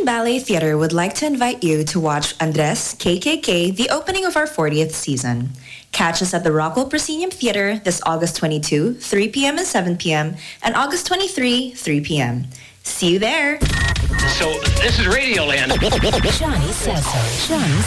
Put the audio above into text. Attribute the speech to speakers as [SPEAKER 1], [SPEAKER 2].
[SPEAKER 1] Ballet Theater would like to invite you to watch Andres KKK, the opening of our 40th season. Catch us at the Rockwell Proscenium Theater this August 22, 3 p.m. and 7 p.m. and August 23, 3 p.m. See you there.
[SPEAKER 2] So this is Radioland.
[SPEAKER 3] Johnny says so. Johnny